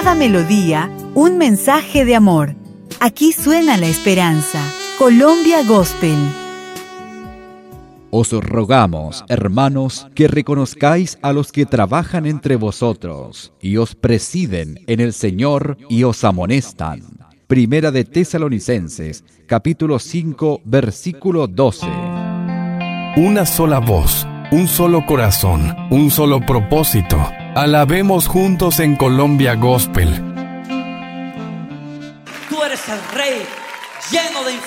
cada melodía, un mensaje de amor. Aquí suena la esperanza. Colombia Gospel. Os rogamos, hermanos, que reconozcáis a los que trabajan entre vosotros y os presiden en el Señor y os amonestan. Primera de Tesalonicenses, capítulo 5, versículo 12. Una sola voz, un solo corazón, un solo propósito. Alabemos juntos en Colombia Gospel. Tú eres el Rey lleno de